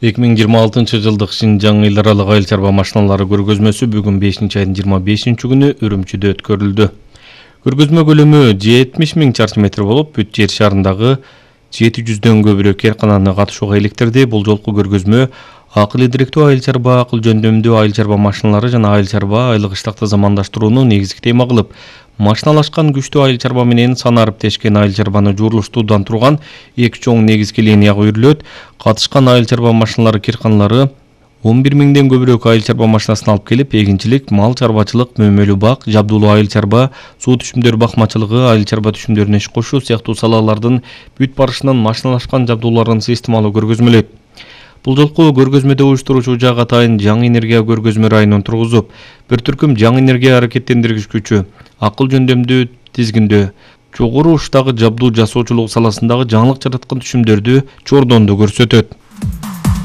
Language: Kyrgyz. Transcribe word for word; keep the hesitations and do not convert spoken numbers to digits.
эки миң жыйырма алтынчы жылдык Шинжаң эл аралык айыл чарба машиналары көргөзмөсү бүгүн бешинчи айдын жыйырма бешинчи күнү Үрүмчүдө өткөрүлдү. Көргөзмө көлөмү жетимиш миң чарчы метр болуп, бүт жер шарындагы жети жүздөн көбүрөөк ээркананы катышууга иликтирди. Бул жолку көргөзмө акыл идиректүү айыл чарба, акыл жөндөмдүү айыл чарба машиналары жана айыл чарба айлык ыштакты замандаштырууну негизги тема кылып, машиналашкан күчтүү айыл чарба менен сан ариптешкен айыл чарбаны жуурулуштуудан турган эки чоң негизги линияга үйрүлөт. Катышкан айыл чарба машиналары кирканалары он бир миңден көбүрөөк айыл чарба машинасын алып келип, эгинчилик, мал чарбачылык, мөмөлүү бак, жабдуулуу айыл чарба, суу түшүмдөр бакмачылыгы, айыл чарба түшүмдөрүнө иш кошуу сыяктуу салалардын бүт барышынан машиналашкан жабдууларын системалуу көргөзмөлөйт. Бул жолку көргөзмөдө уюштуруучу жак атайын жаңы энергия көргөзмө районун тургузуп, бир түркүм жаңы энергия аракеттендиргич күчү, акыл жөндөмдүү тизгиндөө, жогору учтагы жабдуу жасоочулук саласындагы жаңылык жараткан түшүмдөрдү чордонду көрсөтөт.